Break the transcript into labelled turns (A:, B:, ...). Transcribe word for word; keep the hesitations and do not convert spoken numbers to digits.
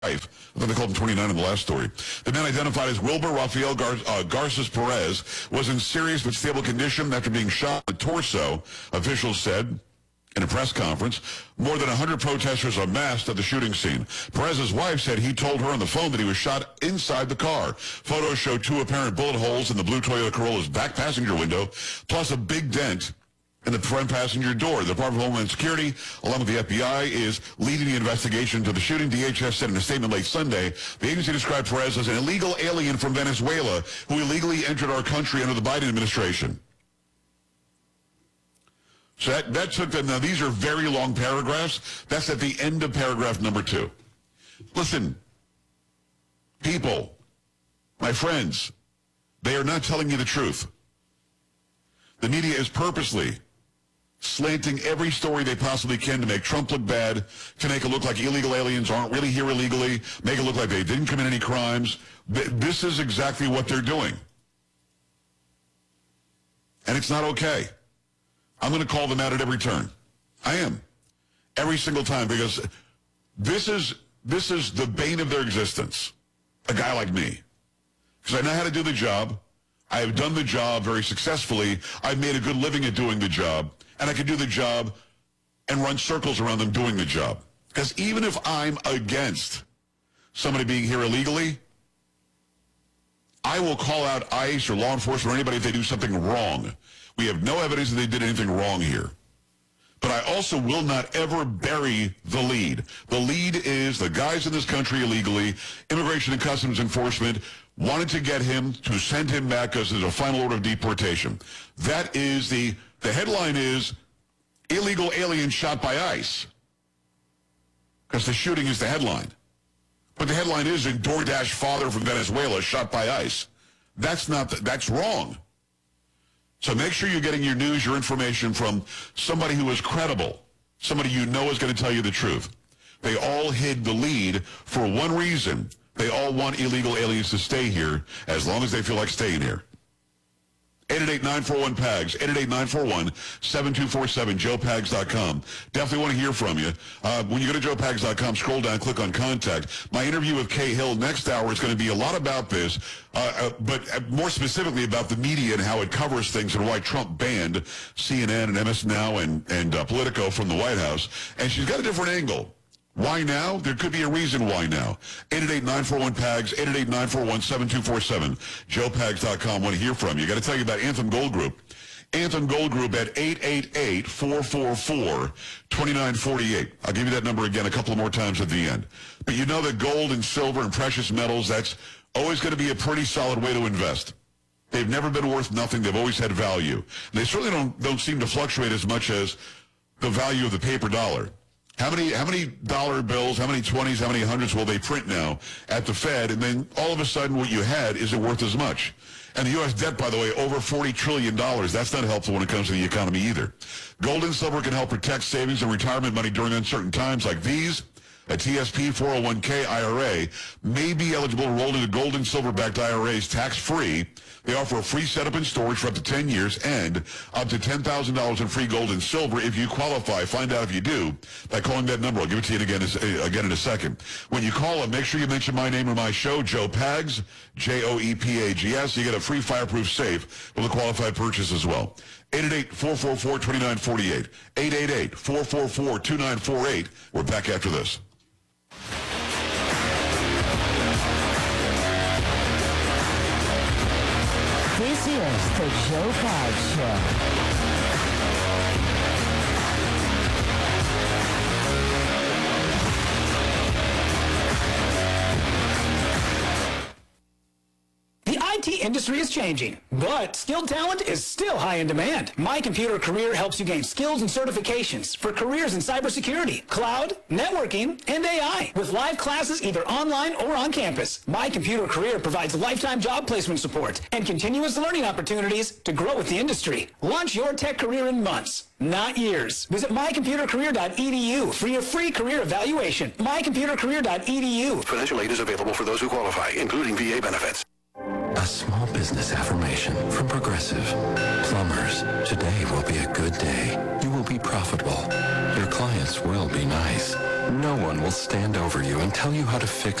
A: wife. I thought they called him twenty-nine in the last story. The man identified as Wilber Rafael Gar- uh, Garces Perez was in serious but stable condition after being shot in the torso, officials said in a press conference. More than one hundred protesters are massed at the shooting scene. Perez's wife said he told her on the phone that he was shot inside the car. Photos show two apparent bullet holes in the blue Toyota Corolla's back passenger window, plus a big dent in the front passenger door. The Department of Homeland Security, along with the F B I, is leading the investigation into the shooting. D H S said in a statement late Sunday, the agency described Perez as an illegal alien from Venezuela who illegally entered our country under the Biden administration. So that, that took them. Now, these are very long paragraphs. That's at the end of paragraph number two. Listen, people, my friends, they are not telling you the truth. The media is purposely slanting every story they possibly can to make Trump look bad, to make it look like illegal aliens aren't really here illegally, make it look like they didn't commit any crimes. This is exactly what they're doing. And it's not okay. I'm going to call them out at every turn. I am. Every single time, because this is this is the bane of their existence. A guy like me. Because I know how to do the job. I have done the job very successfully. I've made a good living at doing the job. And I can do the job and run circles around them doing the job. Because even if I'm against somebody being here illegally, I will call out ICE or law enforcement or anybody if they do something wrong. We have no evidence that they did anything wrong here. But I also will not ever bury the lead. The lead is the guys in this country illegally, Immigration and Customs Enforcement wanted to get him to send him back because there's a final order of deportation. That is the, the headline is illegal alien shot by ICE. Because the shooting is the headline. But the headline is a DoorDash father from Venezuela shot by ICE. That's not, the, that's wrong. So make sure you're getting your news, your information from somebody who is credible, somebody you know is going to tell you the truth. They all hid the lead for one reason. They all want illegal aliens to stay here as long as they feel like staying here. eight eight eight, nine four one, P A G S, eight eight eight, nine four one, seven two four seven, joe pags dot com. Definitely want to hear from you. Uh, when you go to joe pags dot com, scroll down, click on Contact. My interview with Kay Hill next hour is going to be a lot about this, uh, uh, but more specifically about the media and how it covers things and why Trump banned C N N and M S Now and, and uh, Politico from the White House. And she's got a different angle. Why now? There could be a reason why now. eight eight eight, nine four one, P A G S, eight eight eight, nine four one, seven two four seven, joe pags dot com. Want to hear from you. Got to tell you about Anthem Gold Group. Anthem Gold Group at eight eight eight, four four four, two nine four eight. I'll give you that number again a couple of more times at the end. But you know that gold and silver and precious metals, that's always going to be a pretty solid way to invest. They've never been worth nothing. They've always had value. And they certainly don't, don't seem to fluctuate as much as the value of the paper dollar. How many how many dollar bills, how many twenties, how many hundreds will they print now at the Fed? And then all of a sudden what you had isn't worth as much. And the U S debt, by the way, over forty trillion dollars. That's not helpful when it comes to the economy either. Gold and silver can help protect savings and retirement money during uncertain times like these. A T S P four oh one K I R A may be eligible to roll into gold and silver-backed I R As tax-free. They offer a free setup and storage for up to ten years and up to ten thousand dollars in free gold and silver if you qualify. Find out if you do by calling that number. I'll give it to you again, again in a second. When you call them, make sure you mention my name or my show, Joe Pags, J O E P A G S. You get a free fireproof safe with a qualified purchase as well. eight eight eight, four four four, two nine four eight. eight eight eight, four four four, two nine four eight. We're back after this.
B: This is the Joe Pags Show.
C: The I T industry is changing, but skilled talent is still high in demand. My Computer Career helps you gain skills and certifications for careers in cybersecurity, cloud, networking, and A I. With live classes either online or on campus, My Computer Career provides lifetime job placement support and continuous learning opportunities to grow with the industry. Launch your tech career in months, not years. Visit my computer career dot e d u for your free career evaluation. my computer career dot e d u.
D: Financial aid is available for those who qualify, including V A benefits.
E: A small business affirmation from Progressive. Plumbers, today will be a good day. You will be profitable. Your clients will be nice. No one will stand over you and tell you how to fix